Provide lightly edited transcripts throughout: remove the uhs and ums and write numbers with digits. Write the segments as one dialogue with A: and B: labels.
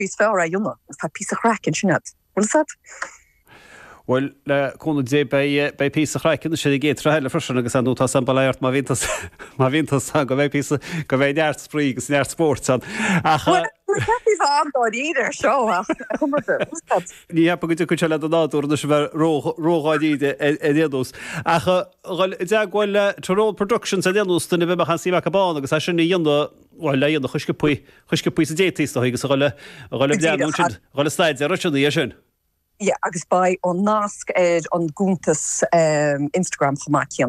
A: pís fear a dionne, tá pí a chrakin sinnad. Bhfuil sad?
B: Well, le cúna dé bei pí a chraicin sé gé treile frisin agus an útá san baléirt má vintas go bheith pí go bheith neart sprí agus neart sport san.
A: Idir seo
B: Ní heb go chu le náú na se bheith róáidíide déús. Deaghil Tyrol Productions a déús duna bheith chan síach bán agus sinna dionda bhil le dionda chuisce pui a détíí agus gáile staid a ruisiúna é sin.
A: Ja, agus bei an nasc an gúntas Instagram chomacían.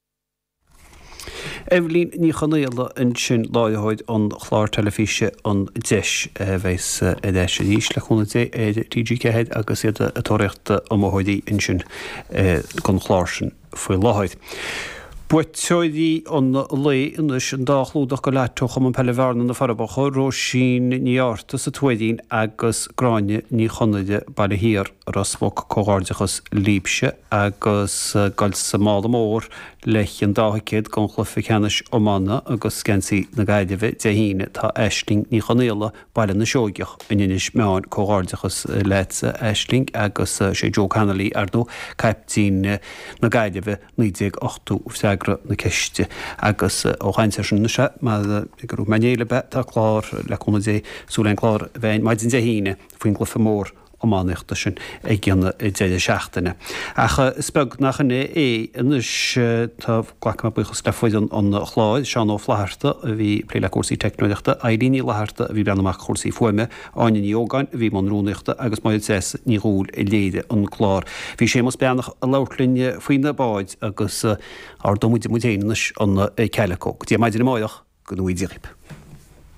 B: Evelyn ní chanéile in sin láideáid an chláir telefíe an deis bheits éis níos le chuna TG-head agus iad atóireachta amthidí in sin chun chláirsin foioi láid. Buirteoidí an lé inis an dálúdach go leitoch am an pellehharna na farbacha ró sin níarta sa tuaidín agus gráine ní chonaide bailile hir rasmach cógáirdechas líbse agus gal sa mála mór leich an dáhacéad gan chlufa cheannis ómána agus scansaí na gaiideheh de híine tá eisling ní chonéile bailile na seoigeach in inis meáin cógáirdechas leitsa eisling agus sé Joe ardó caiptín na gaiideheh 98 na ceiste agus óhainte sin se gur manéile be tá chlár leúna dé súlein chlár bhein maidin de híine faoin glufa mór ómáneachta sin ag gceanna déide seachtainna. Acha speg nachan inis tá ghlacha buchas le foiidan an chláid seán ó flaharta a bhí plé le cuasaí technoideachta a líní leharta a bhí breanamach chósaí foiime áin yogáin a bhí man rúneachta agus maid sé ní rúil i léide an chlár. Bhí sé mas beannach a leirlinne faoine báid agus ar domúide mudéanais an ceilecó. Dí maididir máideach go nuí ddíip.